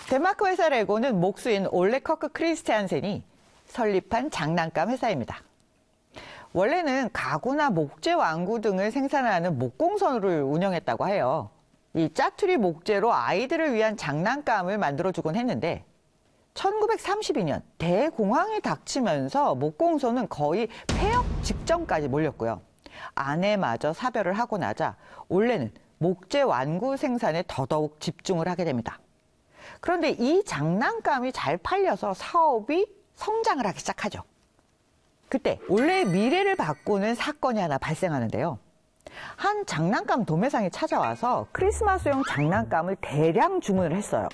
덴마크 회사 레고는 목수인 올레 커크 크리스티안센이 설립한 장난감 회사입니다. 원래는 가구나 목재 완구 등을 생산하는 목공선을 운영했다고 해요. 이 짜투리 목재로 아이들을 위한 장난감을 만들어주곤 했는데 1932년 대공황이 닥치면서 목공소는 거의 폐업 직전까지 몰렸고요. 아내마저 사별을 하고 나자 올레는 목재 완구 생산에 더더욱 집중을 하게 됩니다. 그런데 이 장난감이 잘 팔려서 사업이 성장을 하기 시작하죠. 그때 올레의 미래를 바꾸는 사건이 하나 발생하는데요. 한 장난감 도매상이 찾아와서 크리스마스용 장난감을 대량 주문을 했어요.